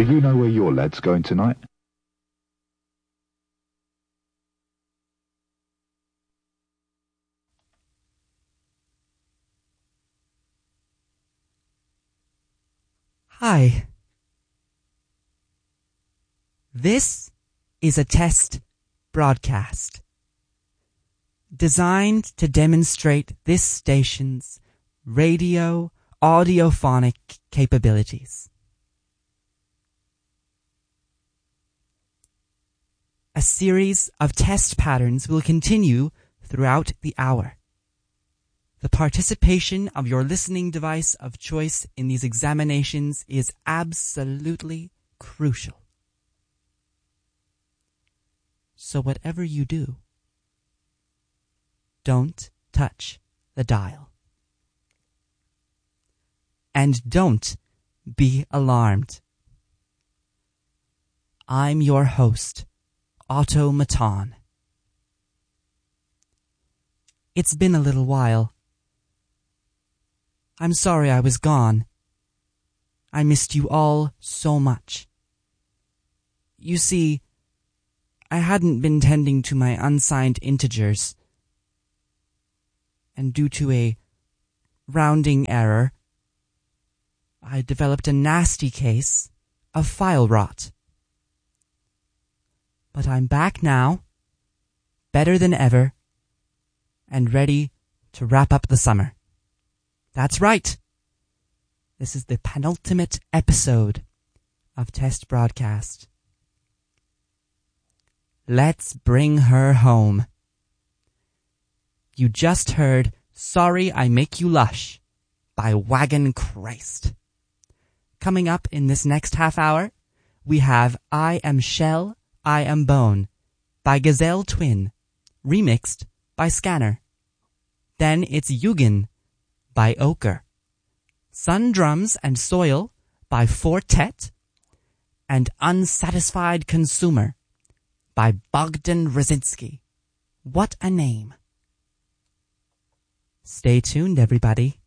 Do you know where your lad's going tonight? Hi. This is a test broadcast designed to demonstrate this station's radio audiophonic capabilities. A series of test patterns will continue throughout the hour. The participation of your listening device of choice in these examinations is absolutely crucial. So whatever you do, don't touch the dial. And don't be alarmed. I'm your host, Automaton. It's been a little while. I'm sorry I was gone. I missed you all so much. You see, I hadn't been tending to my unsigned integers, and due to a rounding error, I developed a nasty case of file rot. But I'm back now, better than ever, and ready to wrap up the summer. That's right. This is the penultimate episode of Test Broadcast. Let's bring her home. You just heard Sorry I Make You Lush by Wagon Christ. Coming up in this next half hour, we have I Am Shell, I Am Bone by Gazelle Twin, remixed by Scanner. Then it's Yugen by Ochre, Sun Drums and Soil by Fortet, and Unsatisfied Consumer by Bogdan Rosinsky. What a name. Stay tuned, everybody.